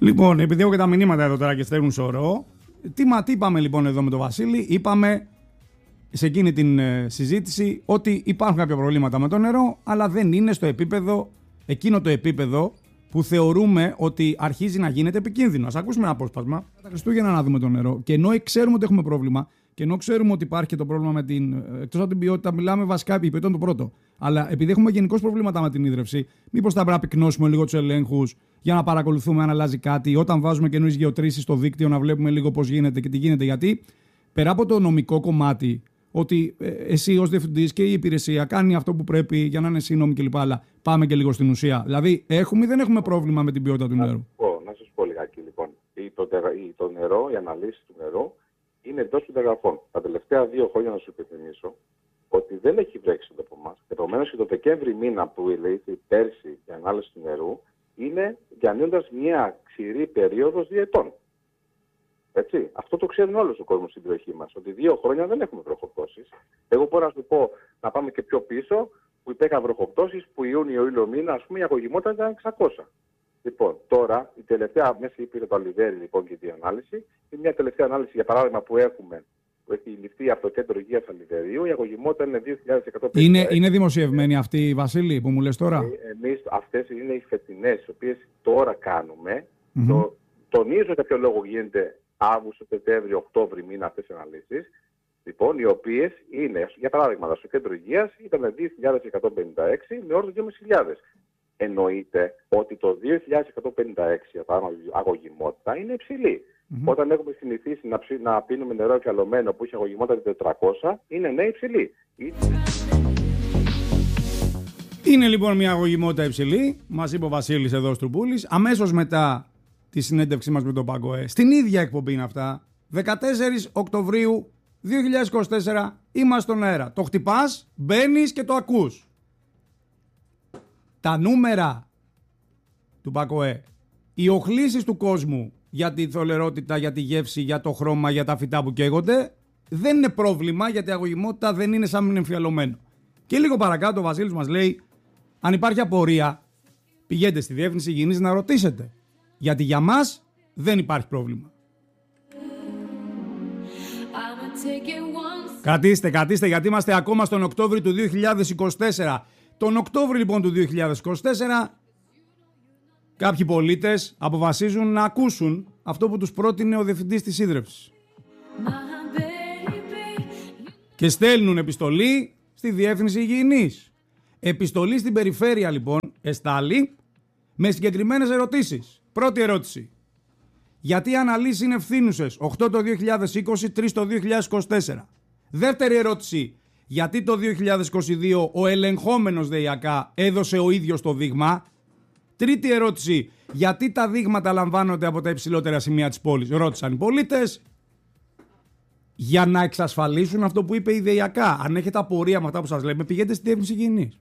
Λοιπόν, επειδή έχω και τα μηνύματα εδώ τώρα και στέλνουν σωρό, τι είπαμε λοιπόν εδώ με τον Βασίλη? Είπαμε σε εκείνη την συζήτηση ότι υπάρχουν κάποια προβλήματα με το νερό, αλλά δεν είναι στο επίπεδο, εκείνο το επίπεδο που θεωρούμε ότι αρχίζει να γίνεται επικίνδυνο. Ας ακούσουμε ένα απόσπασμα. Τα Χριστούγεννα να δούμε το νερό. Και ενώ ξέρουμε ότι έχουμε πρόβλημα, και ενώ ξέρουμε ότι υπάρχει και το πρόβλημα με την. Εκτός από την ποιότητα, μιλάμε βασικά, η ποιότητα είναι το πρώτο. Αλλά επειδή έχουμε γενικώς προβλήματα με την ίδρυυση, μήπως θα πρέπει να πυκνώσουμε λίγο τους ελέγχους για να παρακολουθούμε αν αλλάζει κάτι. Όταν βάζουμε καινούριες γεωτρήσεις στο δίκτυο, να βλέπουμε λίγο πώς γίνεται και τι γίνεται. Γιατί πέρα από το νομικό κομμάτι, ότι εσύ ως διευθυντής και η υπηρεσία κάνει αυτό που πρέπει για να είναι σύνομη κλπ. Αλλά πάμε και λίγο στην ουσία. Δηλαδή, έχουμε ή δεν έχουμε πρόβλημα με την ποιότητα του νερού? Να σας πω λιγάκι λοιπόν. Το νερό, η αναλύση του νερού είναι εντός των εγγραφών. Τα τελευταία 2 χρόνια, να σου υπενθυμίσω, ότι δεν έχει βρέξει εδώ από εμάς. Επομένως, και το Δεκέμβρη μήνα που λέει πέρσι η ανάλυση του νερού είναι διανύοντας μια ξηρή περίοδος διετών. Έτσι. Αυτό το ξέρουν όλος ο κόσμος στην περιοχή μας. Ότι 2 χρόνια δεν έχουμε βροχοπτώσεις. Εγώ μπορώ να σου πω να πάμε και πιο πίσω, που υπήρχαν βροχοπτώσεις, που Ιούνιο-Ιούλιο μήνα, ας πούμε, η αγωγημότητα ήταν 600. Λοιπόν, τώρα, η τελευταία, μέσα πήρε το Αλιβέρι λοιπόν και την ανάλυση. Είναι μια τελευταία ανάλυση, για παράδειγμα, που έχει ληφθεί από το κέντρο υγείας Αλιβερίου. Η αγωγημότητα είναι 2.150. Είναι δημοσιευμένη αυτή, Βασίλη, που μου λες τώρα? Εμείς αυτές είναι οι φετινές, τις οποίες τώρα κάνουμε. Τονίζω για ποιο λόγο γίνεται Αύγουστο, Σεπτέμβριο, Οκτώβριο μήνα αυτές οι αναλύσεις. Λοιπόν, οι οποίες είναι, για παράδειγμα, στο κέντρο υγείας ήταν 2.156 με όρους 2.500. Εννοείται ότι το 2.156, για παράδειγμα, αγωγημότητα είναι υψηλή. Όταν έχουμε συνηθίσει να πίνουμε νερό εφιαλωμένο που έχει αγωγημότητα 400, είναι ναι υψηλή. Είναι λοιπόν μια αγωγημότητα υψηλή, μας είπε ο Βασίλης εδώ Στρουπούλης, αμέσως μετά τη συνέντευξή μας με τον ΠΑΚΟΕ. Στην ίδια εκπομπή είναι αυτά. 14 Οκτωβρίου 2024 είμαστε στον αέρα. Το χτυπάς, μπαίνεις και το ακούς. Τα νούμερα του ΠΑΚΟΕ, οι οχλήσεις του κόσμου για τη θολερότητα, για τη γεύση, για το χρώμα, για τα φυτά που καίγονται, δεν είναι πρόβλημα, γιατί η αγωγημότητα δεν είναι σαν να είναι εμφιαλωμένο. Και λίγο παρακάτω ο Βασίλης μας λέει, αν υπάρχει απορία, πηγαίνετε στη Διεύθυνση Υγιεινής να ρωτήσετε. Γιατί για μας δεν υπάρχει πρόβλημα. Κατήστε, γιατί είμαστε ακόμα στον Οκτώβριο του 2024. Τον Οκτώβριο λοιπόν του 2024, κάποιοι πολίτες αποφασίζουν να ακούσουν αυτό που τους πρότεινε ο διευθυντής της ίδρυυσης. Και στέλνουν επιστολή στη Διεύθυνση Υγιεινής. Επιστολή στην περιφέρεια λοιπόν εστάλει με συγκεκριμένες ερωτήσεις. Πρώτη ερώτηση. Γιατί οι αναλύσεις είναι ευθύνουσες 8 το 2020, 3 το 2024. Δεύτερη ερώτηση. Γιατί το 2022 ο ελεγχόμενος ΔΕΙΑΚΑ έδωσε ο ίδιος το δείγμα. Τρίτη ερώτηση. Γιατί τα δείγματα λαμβάνονται από τα υψηλότερα σημεία της πόλης? Ρώτησαν οι πολίτες. Για να εξασφαλίσουν αυτό που είπε η ΔΕΙΑΚΑ. Αν έχετε απορία με αυτά που σας λέμε, πηγαίνετε στη Διεύθυνση Υγιεινής.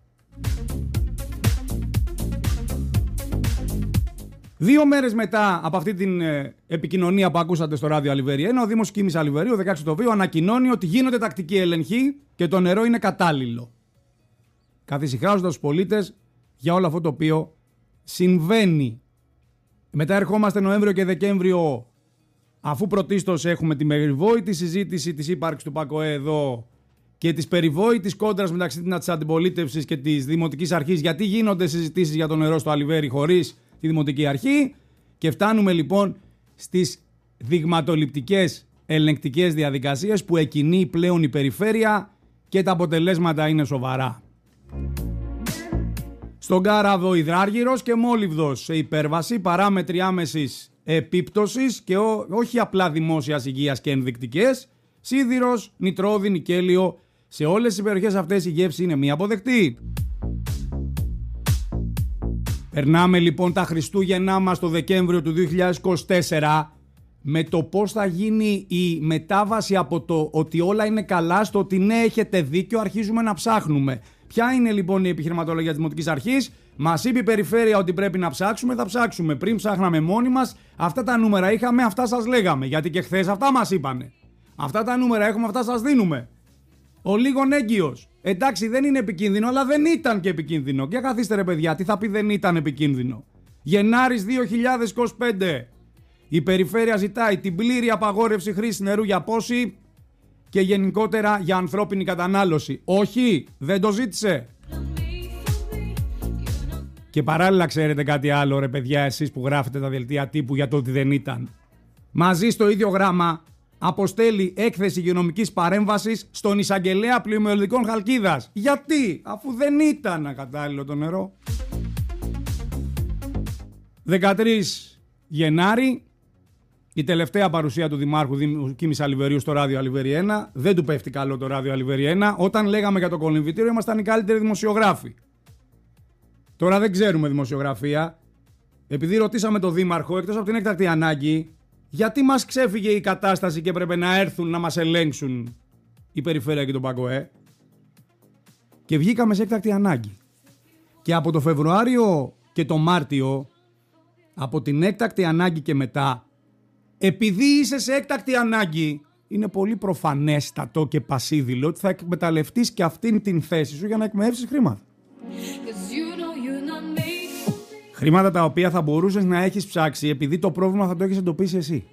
2 μέρες μετά από αυτή την επικοινωνία που ακούσατε στο ράδιο Αλιβέρι 1, ο Δήμος Κίμης Αλιβερίου, 16 Οκτωβρίου, ανακοινώνει ότι γίνονται τακτικοί έλεγχοι και το νερό είναι κατάλληλο. Καθησυχάζοντας τους πολίτες για όλο αυτό το οποίο συμβαίνει. Μετά ερχόμαστε Νοέμβριο και Δεκέμβριο, αφού πρωτίστως έχουμε τη περιβόητη συζήτηση της ύπαρξης του ΠΑΚΟΕ εδώ και της περιβόητης κόντρας μεταξύ της αντιπολίτευσης και της Δημοτικής Αρχής, γιατί γίνονται συζητήσεις για το νερό στο Αλιβέρι χωρίς τη Δημοτική Αρχή, και φτάνουμε λοιπόν στις δειγματοληπτικές ελεγκτικές διαδικασίες που εκκινεί πλέον η περιφέρεια και τα αποτελέσματα είναι σοβαρά. Στον Κάραβο υδράργυρος και μόλιβδος σε υπέρβαση, παράμετροι άμεσης επίπτωσης και όχι απλά δημόσιας υγείας και ενδεικτικές, σίδηρος, νητρόδι, νικέλιο, σε όλες τις περιοχές αυτές η γεύση είναι μη αποδεκτή. Περνάμε λοιπόν τα Χριστούγεννά μας το Δεκέμβριο του 2024 με το πώς θα γίνει η μετάβαση από το ότι όλα είναι καλά στο ότι ναι, έχετε δίκιο, αρχίζουμε να ψάχνουμε. Ποια είναι λοιπόν η επιχειρηματολογία της Δημοτικής Αρχής? Μας είπε η περιφέρεια ότι πρέπει να ψάξουμε, θα ψάξουμε. Πριν ψάχναμε μόνοι μας, αυτά τα νούμερα είχαμε, αυτά σας λέγαμε. Γιατί και χθες αυτά μας είπανε. Αυτά τα νούμερα έχουμε, αυτά σας δίνουμε. Ο λίγον έγκυος. Εντάξει, δεν είναι επικίνδυνο, αλλά δεν ήταν και επικίνδυνο. Και καθίστε ρε παιδιά, τι θα πει δεν ήταν επικίνδυνο? Γενάρης 2025. Η περιφέρεια ζητάει την πλήρη απαγόρευση χρήσης νερού για πόση και γενικότερα για ανθρώπινη κατανάλωση. Όχι, δεν το ζήτησε. Και παράλληλα ξέρετε κάτι άλλο, ρε παιδιά, εσείς που γράφετε τα δελτία τύπου για το ότι δεν ήταν. Μαζί στο ίδιο γράμμα αποστέλει έκθεση υγειονομικής παρέμβασης στον εισαγγελέα πλημμυρικών Χαλκίδας. Γιατί, αφού δεν ήταν ακατάλληλο το νερό. 13 Γενάρη, η τελευταία παρουσία του Δημάρχου Κίμης Αλιβερίου στο ράδιο Αλιβέρι 1. Δεν του πέφτει καλό το ράδιο Αλιβέρι 1. Όταν λέγαμε για το κολυμβητήριο ήμασταν οι καλύτεροι δημοσιογράφοι. Τώρα δεν ξέρουμε δημοσιογραφία. Επειδή ρωτήσαμε τον Δήμαρχο, εκτός από την έκτακτη ανάγκη, γιατί μας ξέφυγε η κατάσταση και έπρεπε να έρθουν να μας ελέγξουν η Περιφέρεια και τον ΠΑΚΟΕ. Και βγήκαμε σε έκτακτη ανάγκη. Και από το Φεβρουάριο και το Μάρτιο, από την έκτακτη ανάγκη και μετά, επειδή είσαι σε έκτακτη ανάγκη, είναι πολύ προφανέστατο και πασίδηλο ότι θα εκμεταλλευτείς και αυτήν την θέση σου για να εκμεύσεις χρήματα. Χρήματα τα οποία θα μπορούσες να έχεις ψάξει επειδή το πρόβλημα θα το έχεις εντοπίσει εσύ.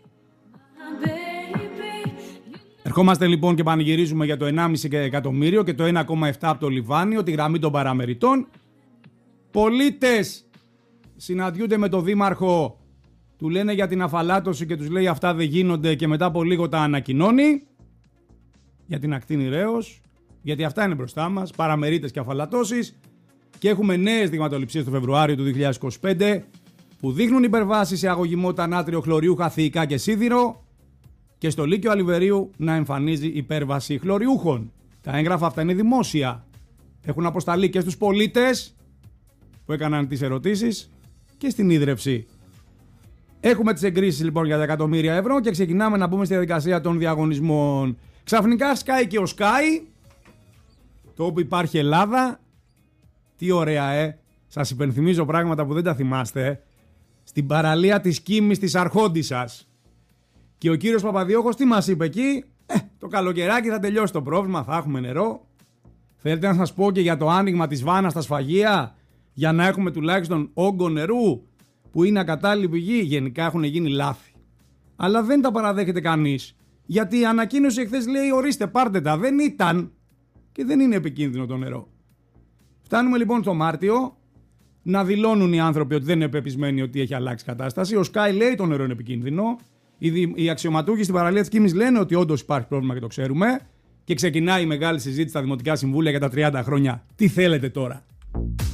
Ερχόμαστε λοιπόν και πανηγυρίζουμε για το 1,5 εκατομμύριο και το 1,7 από το λιβάνιο, τη γραμμή των παραμεριτών. Πολίτες συναντιούνται με τον Δήμαρχο, του λένε για την αφαλάτωση και τους λέει αυτά δεν γίνονται και μετά από λίγο τα ανακοινώνει για την ακτίνη Ρέος, γιατί αυτά είναι μπροστά μας, παραμερίτες και αφαλατώσεις. Και έχουμε νέες δειγματοληψίες το Φεβρουάριο του 2025 που δείχνουν υπερβάσεις σε αγωγημότητα νάτριο, χλωριούχα, θηϊκά και σίδηρο και στο Λύκειο Αλιβερίου να εμφανίζει υπέρβαση χλωριούχων. Τα έγγραφα αυτά είναι δημόσια. Έχουν αποσταλεί και στους πολίτες που έκαναν τις ερωτήσεις και στην ίδρυυση. Έχουμε τις εγκρίσεις λοιπόν για 10 εκατομμύρια ευρώ και ξεκινάμε να μπούμε στη διαδικασία των διαγωνισμών. Ξαφνικά σκάει και ο Sky, το όπου υπάρχει Ελλάδα. Τι ωραία, Σας υπενθυμίζω πράγματα που δεν τα θυμάστε. Στην παραλία της Κίμης της Αρχόντισσας. Και ο κύριος Παπαδιώχος τι μας είπε εκεί? Το καλοκαιράκι θα τελειώσει το πρόβλημα, θα έχουμε νερό. Θέλετε να σας πω και για το άνοιγμα της βάνας στα σφαγεία, για να έχουμε τουλάχιστον όγκο νερού, που είναι ακατάλληλη πηγή? Γενικά έχουν γίνει λάθη. Αλλά δεν τα παραδέχεται κανείς. Γιατί η ανακοίνωση εχθές λέει ορίστε πάρτε τα, δεν ήταν και δεν είναι επικίνδυνο το νερό. Φτάνουμε λοιπόν στο Μάρτιο να δηλώνουν οι άνθρωποι ότι δεν είναι πεπισμένοι ότι έχει αλλάξει κατάσταση. Ο Sky λέει το νερό είναι επικίνδυνο. Οι αξιωματούχοι στην παραλία της Κίμης λένε ότι όντως υπάρχει πρόβλημα και το ξέρουμε. Και ξεκινάει η μεγάλη συζήτηση στα δημοτικά συμβούλια για τα 30 χρόνια. Τι θέλετε τώρα?